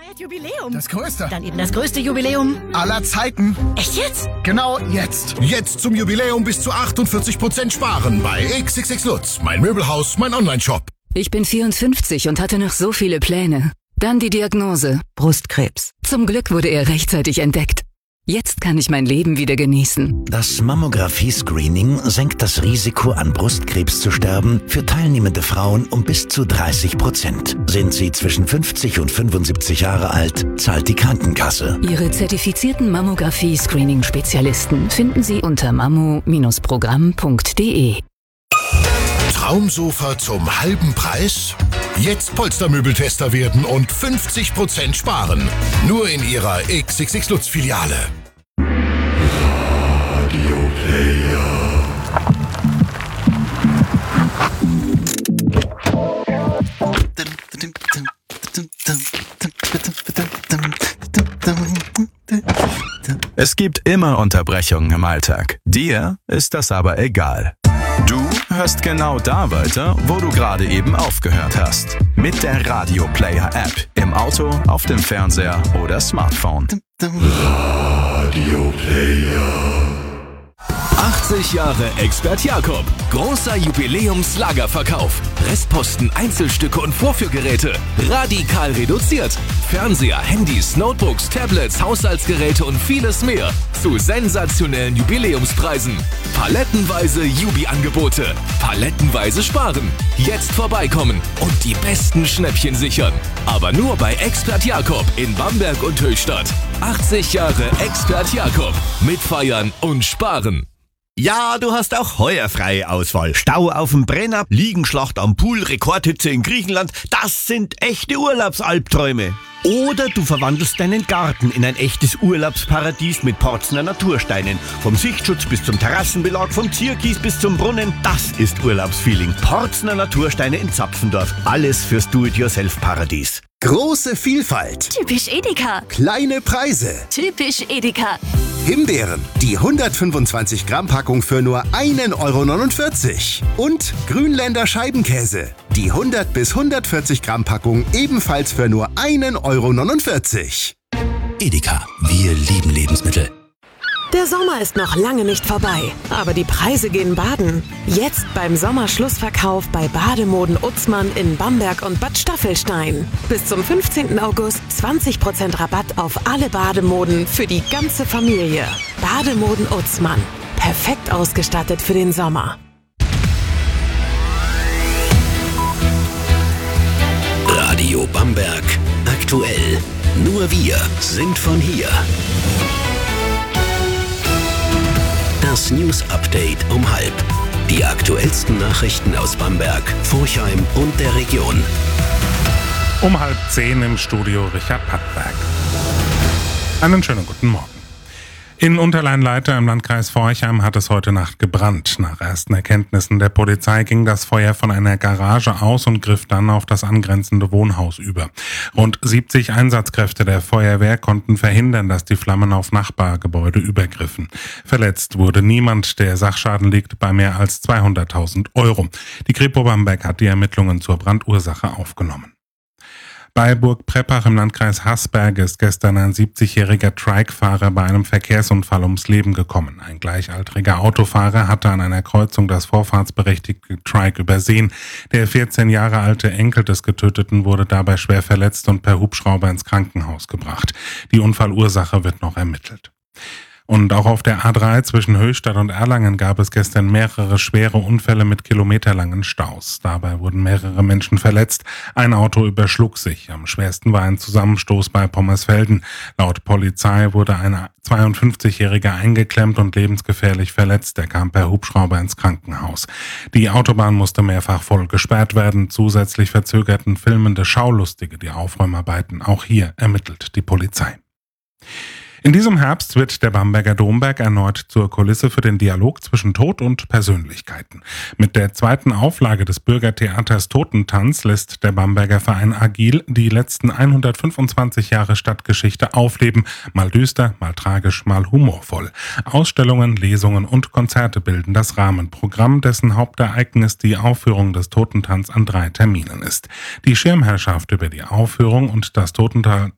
Jubiläum. Das größte. Dann eben das größte Jubiläum aller Zeiten. Echt jetzt? Genau jetzt. Jetzt zum Jubiläum bis zu 48% sparen bei XXX Lutz. Mein Möbelhaus, mein Onlineshop. Ich bin 54 und hatte noch so viele Pläne. Dann die Diagnose: Brustkrebs. Zum Glück wurde er rechtzeitig entdeckt. Jetzt kann ich mein Leben wieder genießen. Das Mammographie-Screening senkt das Risiko, an Brustkrebs zu sterben, für teilnehmende Frauen um bis zu 30%. Sind sie zwischen 50 und 75 Jahre alt, zahlt die Krankenkasse. Ihre zertifizierten Mammographie-Screening-Spezialisten finden Sie unter mammo-programm.de. Traumsofa zum halben Preis? Jetzt Polstermöbeltester werden und 50% sparen. Nur in Ihrer XXX Lutz Filiale. Radio Player. Es gibt immer Unterbrechungen im Alltag. Dir ist das aber egal. Du hörst genau da weiter, wo du gerade eben aufgehört hast. Mit der Radio Player App. Im Auto, auf dem Fernseher oder Smartphone. Radio Player. 80 Jahre Expert Jakob. Großer Jubiläumslagerverkauf. Restposten, Einzelstücke und Vorführgeräte. Radikal reduziert. Fernseher, Handys, Notebooks, Tablets, Haushaltsgeräte und vieles mehr. Zu sensationellen Jubiläumspreisen. Palettenweise Jubi-Angebote. Palettenweise sparen. Jetzt vorbeikommen und die besten Schnäppchen sichern. Aber nur bei Expert Jakob in Bamberg und Höchstadt. 80 Jahre Expert Jakob. Mitfeiern und sparen. Ja, du hast auch heuer freie Auswahl. Stau auf dem Brenner, Liegenschlacht am Pool, Rekordhitze in Griechenland. Das sind echte Urlaubsalbträume. Oder du verwandelst deinen Garten in ein echtes Urlaubsparadies mit Porzner Natursteinen. Vom Sichtschutz bis zum Terrassenbelag, vom Zierkies bis zum Brunnen. Das ist Urlaubsfeeling. Porzner Natursteine in Zapfendorf. Alles fürs Do-it-yourself-Paradies. Große Vielfalt. Typisch Edeka. Kleine Preise. Typisch Edeka. Himbeeren. Die 125 Gramm Packung für nur 1,49 €. Und Grünländer Scheibenkäse. Die 100 bis 140 Gramm Packung ebenfalls für nur 1,49 €. Edeka, wir lieben Lebensmittel. Der Sommer ist noch lange nicht vorbei, aber die Preise gehen baden. Jetzt beim Sommerschlussverkauf bei Bademoden Utzmann in Bamberg und Bad Staffelstein. Bis zum 15. August 20% Rabatt auf alle Bademoden für die ganze Familie. Bademoden Utzmann. Perfekt ausgestattet für den Sommer. Radio Bamberg. Aktuell. Nur wir sind von hier. Das News Update um 12:30. Die aktuellsten Nachrichten aus Bamberg, Forchheim und der Region. Um 9:30 im Studio Richard Pattberg. Einen schönen guten Morgen. In Unterleinleiter im Landkreis Forchheim hat es heute Nacht gebrannt. Nach ersten Erkenntnissen der Polizei ging das Feuer von einer Garage aus und griff dann auf das angrenzende Wohnhaus über. Rund 70 Einsatzkräfte der Feuerwehr konnten verhindern, dass die Flammen auf Nachbargebäude übergriffen. Verletzt wurde niemand. Der Sachschaden liegt bei mehr als 200.000 €. Die Kripo Bamberg hat die Ermittlungen zur Brandursache aufgenommen. Bei Burg Preppach im Landkreis Haßberge ist gestern ein 70-jähriger Trike-Fahrer bei einem Verkehrsunfall ums Leben gekommen. Ein gleichaltriger Autofahrer hatte an einer Kreuzung das vorfahrtsberechtigte Trike übersehen. Der 14 Jahre alte Enkel des Getöteten wurde dabei schwer verletzt und per Hubschrauber ins Krankenhaus gebracht. Die Unfallursache wird noch ermittelt. Und auch auf der A3 zwischen Höchstadt und Erlangen gab es gestern mehrere schwere Unfälle mit kilometerlangen Staus. Dabei wurden mehrere Menschen verletzt. Ein Auto überschlug sich. Am schwersten war ein Zusammenstoß bei Pommersfelden. Laut Polizei wurde ein 52-Jähriger eingeklemmt und lebensgefährlich verletzt. Er kam per Hubschrauber ins Krankenhaus. Die Autobahn musste mehrfach voll gesperrt werden. Zusätzlich verzögerten filmende Schaulustige die Aufräumarbeiten. Auch hier ermittelt die Polizei. In diesem Herbst wird der Bamberger Domberg erneut zur Kulisse für den Dialog zwischen Tod und Persönlichkeiten. Mit der zweiten Auflage des Bürgertheaters Totentanz lässt der Bamberger Verein Agil die letzten 125 Jahre Stadtgeschichte aufleben, mal düster, mal tragisch, mal humorvoll. Ausstellungen, Lesungen und Konzerte bilden das Rahmenprogramm, dessen Hauptereignis die Aufführung des Totentanz an 3 Terminen ist. Die Schirmherrschaft über die Aufführung und das